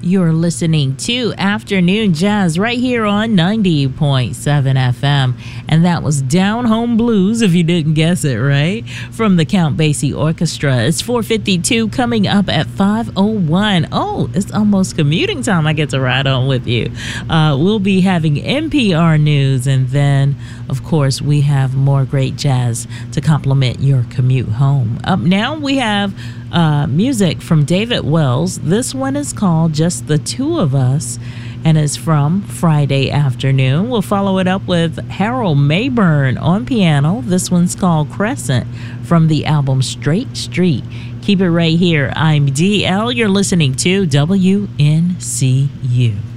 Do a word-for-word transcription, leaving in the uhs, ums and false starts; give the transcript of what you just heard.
You're listening to Afternoon Jazz right here on ninety point seven F M. And that was Down Home Blues, if you didn't guess it, right? From the Count Basie Orchestra. It's four fifty-two, coming up at five oh one. Oh, it's almost commuting time. I get to ride on with you. Uh, we'll be having N P R News, and then, of course, we have more great jazz to complement your commute home. Up now, we have uh, music from David Wells. This one is called Just the Two of Us, and is from Friday Afternoon. We'll follow it up with Harold Mayburn on piano. This one's called Crescent from the album Straight Street. Keep it right here. I'm D L. You're listening to W N C U.